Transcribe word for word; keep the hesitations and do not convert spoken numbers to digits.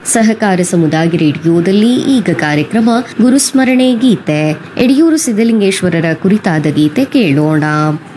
ಸಹಕಾರ ಸಮುದಾಯ ರೇಡಿಯೋದಲ್ಲಿ ಈಗ ಕಾರ್ಯಕ್ರಮ ಗುರುಸ್ಮರಣೆ ಗೀತೆ ಯಡಿಯೂರು ಸಿದ್ದಲಿಂಗೇಶ್ವರರ ಕುರಿತಾದ ಗೀತೆ ಕೇಳೋಣ.